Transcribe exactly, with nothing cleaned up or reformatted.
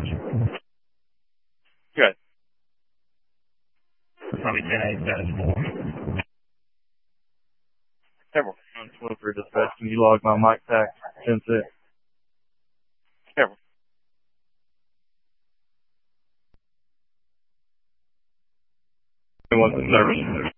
Good. Probably ten eight, that is more. Careful. On twelve for dispatch, can you log my mic tax ten six? Careful. What's the service?